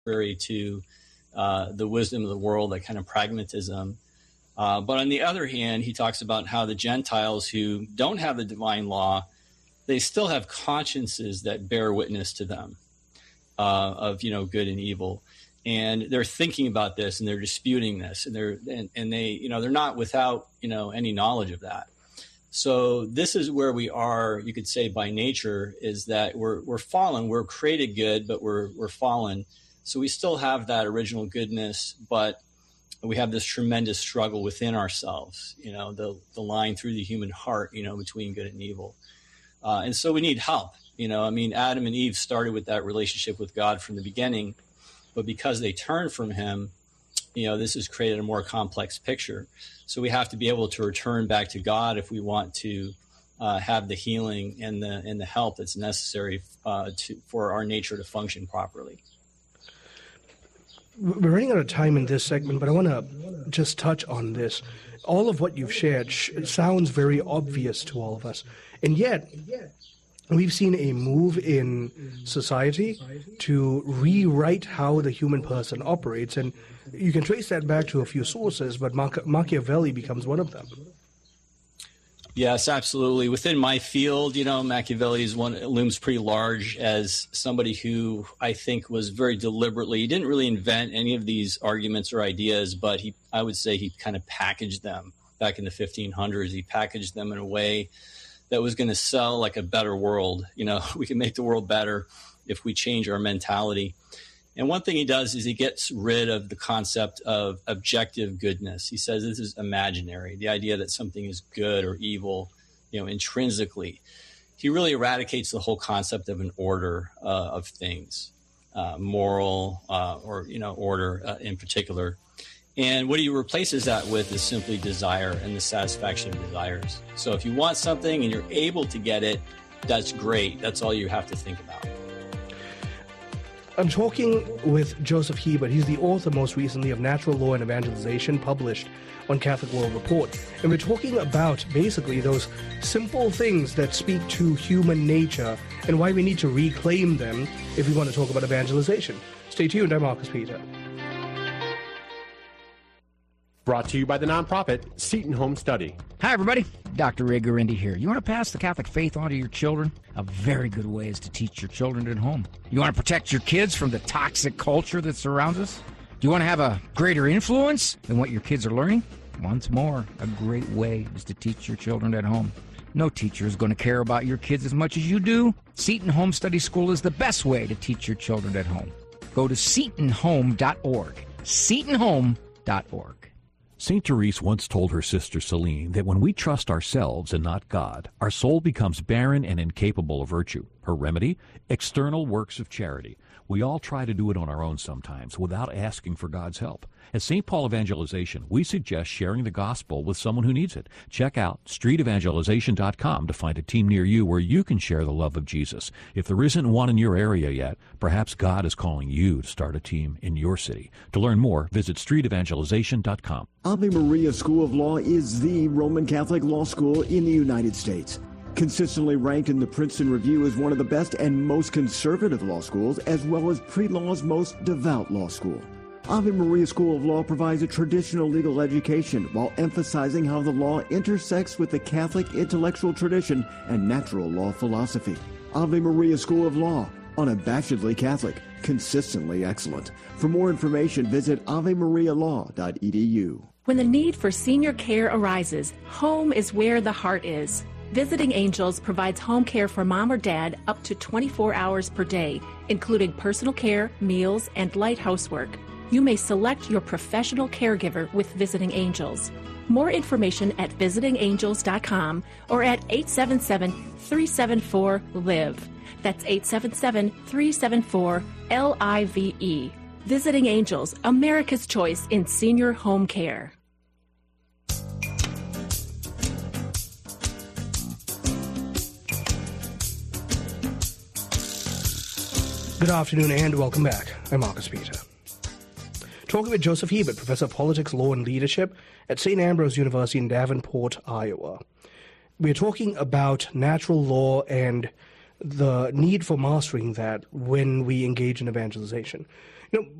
contrary to the wisdom of the world, that kind of pragmatism. But on the other hand, he talks about how the Gentiles who don't have the divine law, they still have consciences that bear witness to them of, good and evil. And they're thinking about this and they're disputing this and they're not without, any knowledge of that. So this is where we are, you could say by nature, is that we're fallen. We're created good, but we're fallen. So we still have that original goodness, but we have this tremendous struggle within ourselves, the line through the human heart, between good and evil. And so we need help. Adam and Eve started with that relationship with God from the beginning, but because they turned from him, this has created a more complex picture. So we have to be able to return back to God if we want to have the healing and the help that's necessary for our nature to function properly. We're running out of time in this segment, but I want to just touch on this. All of what you've shared sounds very obvious to all of us. And yet, we've seen a move in society to rewrite how the human person operates. And you can trace that back to a few sources, but Machiavelli becomes one of them. Yes, absolutely. Within my field, Machiavelli looms pretty large as somebody who I think was very deliberately, he didn't really invent any of these arguments or ideas, but I would say he kind of packaged them back in the 1500s. He packaged them in a way that was going to sell like a better world. We can make the world better if we change our mentality. And one thing he does is he gets rid of the concept of objective goodness. He says this is imaginary, the idea that something is good or evil, intrinsically. He really eradicates the whole concept of an order of things, moral or order in particular. And what he replaces that with is simply desire and the satisfaction of desires. So if you want something and you're able to get it, that's great. That's all you have to think about. I'm talking with Joseph Hebert. He's the author most recently of Natural Law and Evangelization, published on Catholic World Report. And we're talking about basically those simple things that speak to human nature and why we need to reclaim them if we want to talk about evangelization. Stay tuned. I'm Marcus Peter. Brought to you by the nonprofit Seton Home Study. Hi, everybody. Dr. Ray Guarendi here. You want to pass the Catholic faith on to your children? A very good way is to teach your children at home. You want to protect your kids from the toxic culture that surrounds us? Do you want to have a greater influence than what your kids are learning? Once more, a great way is to teach your children at home. No teacher is going to care about your kids as much as you do. Seton Home Study School is the best way to teach your children at home. Go to setonhome.org. setonhome.org. St. Therese once told her sister Celine that when we trust ourselves and not God, our soul becomes barren and incapable of virtue. Her remedy? External works of charity. We all try to do it on our own sometimes without asking for God's help. At St. Paul Evangelization, we suggest sharing the gospel with someone who needs it. Check out streetevangelization.com to find a team near you where you can share the love of Jesus. If there isn't one in your area yet, perhaps God is calling you to start a team in your city. To learn more, visit streetevangelization.com. Ave Maria School of Law is the Roman Catholic law school in the United States. Consistently ranked in the Princeton Review as one of the best and most conservative law schools, as well as pre-law's most devout law school. Ave Maria School of Law provides a traditional legal education while emphasizing how the law intersects with the Catholic intellectual tradition and natural law philosophy. Ave Maria School of Law, unabashedly Catholic, consistently excellent. For more information, visit avemarialaw.edu. When the need for senior care arises, home is where the heart is. Visiting Angels provides home care for mom or dad up to 24 hours per day, including personal care, meals, and light housework. You may select your professional caregiver with Visiting Angels. More information at visitingangels.com or at 877-374-LIVE. That's 877-374-LIVE. Visiting Angels, America's choice in senior home care. Good afternoon and welcome back. I'm Marcus Peter. Talking with Joseph Hebert, Professor of Politics, Law and Leadership at St. Ambrose University in Davenport, Iowa. We're talking about natural law and the need for mastering that when we engage in evangelization. You know,